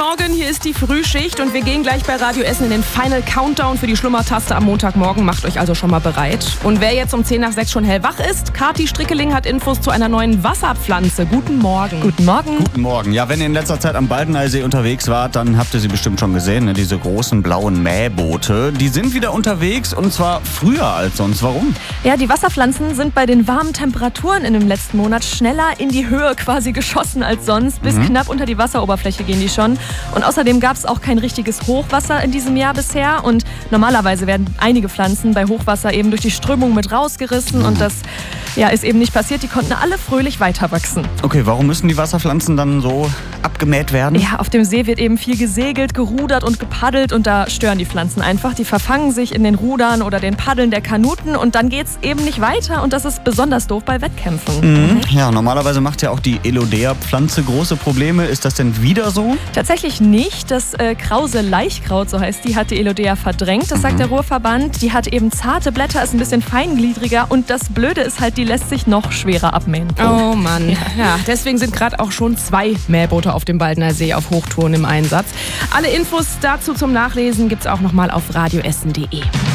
Morgen, hier ist die Frühschicht und wir gehen gleich bei Radio Essen in den Final Countdown für die Schlummertaste am Montagmorgen. Macht euch also schon mal bereit. Und wer jetzt um 10 nach 6 schon hellwach ist, Kathi Strickeling hat Infos zu einer neuen Wasserpflanze. Guten Morgen. Guten Morgen. Guten Morgen. Ja, wenn ihr in letzter Zeit am Baldeneysee unterwegs wart, dann habt ihr sie bestimmt schon gesehen, ne? Diese großen blauen Mähboote. Die sind wieder unterwegs und zwar früher als sonst. Warum? Ja, die Wasserpflanzen sind bei den warmen Temperaturen in dem letzten Monat schneller in die Höhe quasi geschossen als sonst. Bis knapp unter die Wasseroberfläche gehen die schon. Und außerdem gab es auch kein richtiges Hochwasser in diesem Jahr bisher. Und normalerweise werden einige Pflanzen bei Hochwasser eben durch die Strömung mit rausgerissen. Und das ist eben nicht passiert. Die konnten alle fröhlich weiter wachsen. Okay, warum müssen die Wasserpflanzen dann so abgemäht werden? Ja, auf dem See wird eben viel gesegelt, gerudert und gepaddelt. Und da stören die Pflanzen einfach. Die verfangen sich in den Rudern oder den Paddeln der Kanuten. Und dann geht es eben nicht weiter. Und das ist besonders doof bei Wettkämpfen. Ja, normalerweise macht ja auch die Elodea-Pflanze große Probleme. Ist das denn wieder so? Tatsächlich nicht. Das Krause Laichkraut, so heißt die, hat die Elodea verdrängt. Das sagt der Ruhrverband. Die hat eben zarte Blätter, ist ein bisschen feingliedriger. Und das Blöde ist halt, die lässt sich noch schwerer abmähen. Oh Mann. Ja, deswegen sind gerade auch schon 2 Mähboote auf dem Baldeneysee auf Hochtouren im Einsatz. Alle Infos dazu zum Nachlesen gibt's auch nochmal auf radioessen.de.